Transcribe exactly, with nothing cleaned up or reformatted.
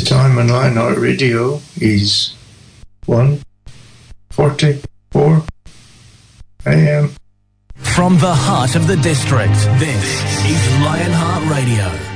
time on Lionheart Radio is one forty-four a.m. From the heart of the district, this is Lionheart Radio.